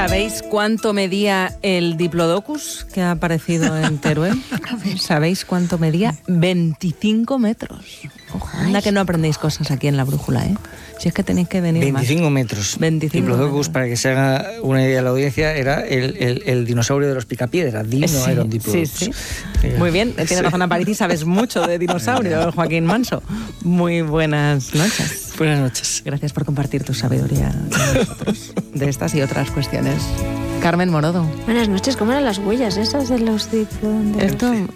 ¿Sabéis cuánto medía el Diplodocus que ha aparecido en Teruel? ¿Sabéis cuánto medía? 25 metros. Ojo, anda que no aprendéis cosas aquí en La Brújula, ¿eh? Si es que tenéis que venir 25 más. metros. 25 Diplodocus, metros. para que se haga una idea de la audiencia, era el dinosaurio de los picapiedras. Dino era un Diplodocus. Sí. Muy bien, tienes razón, Aparici, sabes mucho de dinosaurio, Joaquín Manso. Muy buenas noches. Buenas noches. Gracias por compartir tu sabiduría con nosotros de estas y otras cuestiones. Carmen Morodo. Buenas noches, ¿cómo eran las huellas esas de los Diplodocus? Esto